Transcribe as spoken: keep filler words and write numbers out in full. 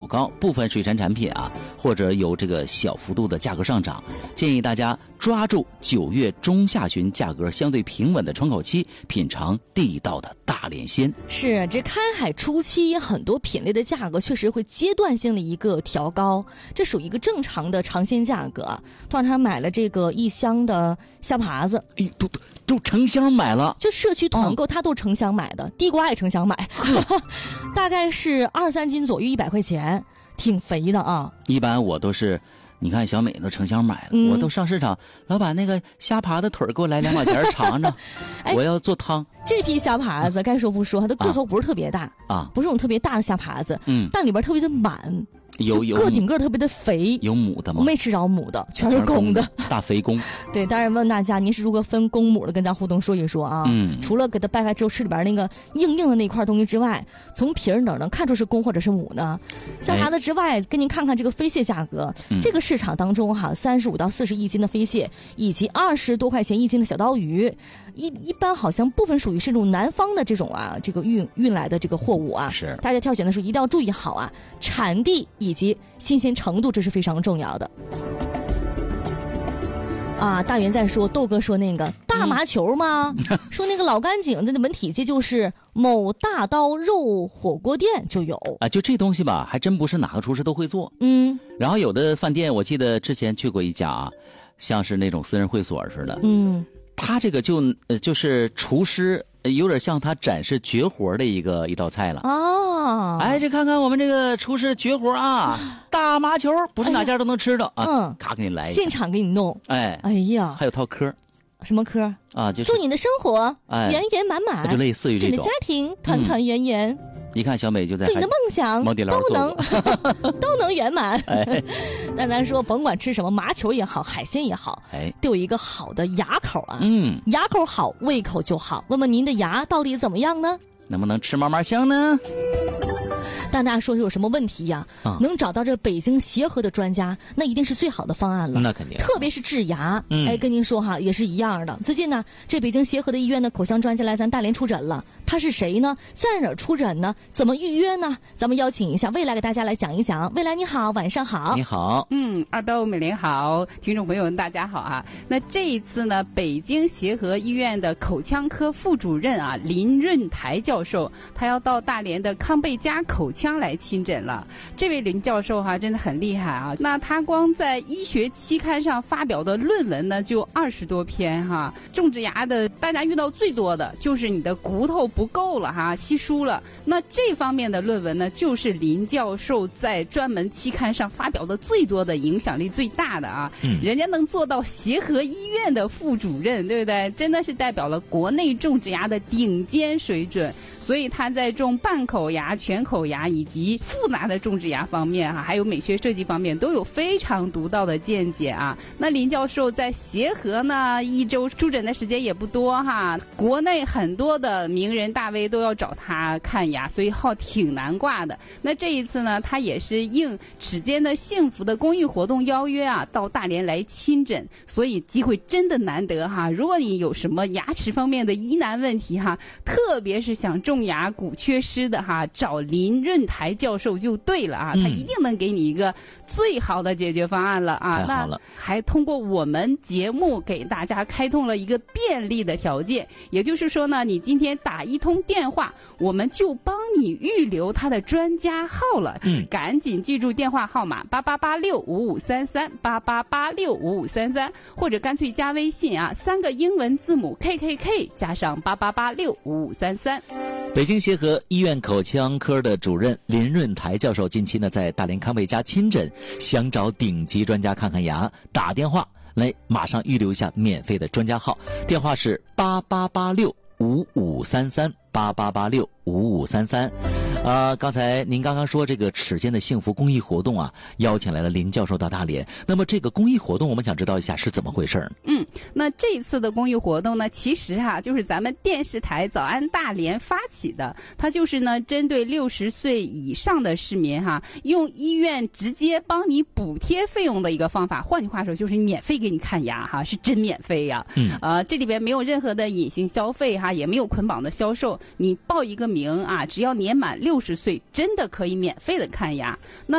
高，部分水产产品啊，或者有这个小幅度的价格上涨。建议大家抓住九月中下旬价格相对平稳的窗口期，品尝地道的大连鲜。 是，这开海初期很多品类的价格确实会阶段性的一个调高，这属于一个正常的尝鲜价格。突然他买了这个一箱的虾爬子， 哎，都都都成箱买了， 就社区团购，他都成箱买的，地瓜也成箱买，大概是二三斤左右，一百块钱，挺肥的啊。 一般我都是。你看小美都成箱买了、嗯，我都上市场，老板那个虾爬的腿给我来两毛钱尝尝，我要做汤。 这批虾爬子该说不说，它的个头不是特别大啊， 不是那种特别大的虾爬子， 嗯， 但里边特别的满。 有有个顶个特别的肥， 有母的吗？ 没吃着母的，全是公的， 大肥公。 对，当然问大家您是如何分公母的，跟咱互动说一说啊。 嗯， 除了给它掰开之后吃里边那个硬硬的那块东西之外，从皮儿哪能看出是公或者是母呢？虾爬子之外，哎、跟您看看这个飞蟹价格、嗯，这个市场当中哈，三十五到四十一斤的飞蟹，以及二十多块钱一斤的小刀鱼，一一般好像部分属于是这种南方的这种啊，这个运运来的这个货物啊， 是大家挑选的时候一定要注意好啊，产地以及新鲜程度，这是非常重要的。啊，大元在说，豆哥说那个大麻球吗？嗯、说那个老干井的文体街就是某大刀肉火锅店就有啊，就这东西吧，还真不是哪个厨师都会做。 嗯， 然后有的饭店，我记得之前去过一家啊，像是那种私人会所似的。 嗯， 他这个就呃就是厨师。有点像他展示绝活的一个一道菜了哦， 哎，这看看我们这个厨师绝活啊，大麻球不是哪家都能吃的、哎、啊， 嗯， 咔给你来一现场给你弄， 哎， 哎呀， 还有套嗑， 什么嗑啊？就是祝你的生活、 哎、 圆圆满满， 就类似于这种， 祝你的家庭团团圆圆。嗯， 一看小美就在祝你的梦想都能都能圆满。哎，那咱说，甭管吃什么，麻球也好，海鲜也好， 哎， 都有一个好的牙口啊。 嗯， 牙口好，胃口就好。问问您的牙到底怎么样呢？ 能不能吃嘛嘛香呢？ 但大家说有什么问题呀、啊？能找到这北京协和的专家，那一定是最好的方案了。 那肯定， 特别是治牙， 嗯、 哎，跟您说哈，也是一样的。最近呢，这北京协和的医院的口腔专家来咱大连出诊了。他是谁呢？在哪儿出诊呢？怎么预约呢？咱们邀请一下未来给大家来讲一讲。未来你好，晚上好。 你好， 嗯，二豆美玲好，听众朋友们大家好啊。那这一次呢，北京协和医院的口腔科副主任啊林润台教授，他要到大连的康贝佳口腔来亲诊了。这位林教授哈、啊、真的很厉害啊，那他光在医学期刊上发表的论文呢就二十多篇哈。种植牙的大家遇到最多的就是你的骨头不够了哈，稀疏了。那这方面的论文呢，就是林教授在专门期刊上发表的最多的、影响力最大的啊。嗯，人家能做到协和医院的副主任，对不对？真的是代表了国内种植牙的顶尖水准。所以他在种半口牙、全口牙以及复杂的种植牙方面哈、啊，还有美学设计方面都有非常独到的见解啊。那林教授在协和呢，一周出诊的时间也不多哈，国内很多的名人大 V 都要找他看牙，所以号挺难挂的。那这一次呢，他也是应齿间的幸福的公益活动邀约啊，到大连来亲诊，所以机会真的难得哈。如果你有什么牙齿方面的疑难问题哈，特别是想种牙骨缺失的哈，找林润台教授就对了啊，他一定能给你一个最好的解决方案了啊。 太好了， 那还通过我们节目给大家开通了一个便利的条件，也就是说呢，你今天打一通电话，我们就帮你预留他的专家号了。嗯，赶紧记住电话号码八八八六五五三三八八八六五五三三，或者干脆加微信啊，三个英文字母 K K K 加上八八八六五五三三。 北京协和医院口腔科的主任林润台教授近期呢在大连康贝佳亲诊，想找顶级专家看看牙，打电话来马上预留一下免费的专家号，电话是八八八六五五三三八八八六五五三三。呃，刚才您刚刚说这个齿间的幸福公益活动啊，邀请来了林教授到大连。那么这个公益活动，我们想知道一下是怎么回事呢？ 嗯，那这一次的公益活动呢，其实哈、啊、就是咱们电视台早安大连发起的，它就是呢针对六十岁以上的市民哈，用医院直接帮你补贴费用的一个方法。换句话说，就是免费给你看牙哈，是真免费呀。嗯，呃，这里边没有任何的隐形消费哈，也没有捆绑的销售，你报一个名啊，只要年满六十岁，真的可以免费的看牙。那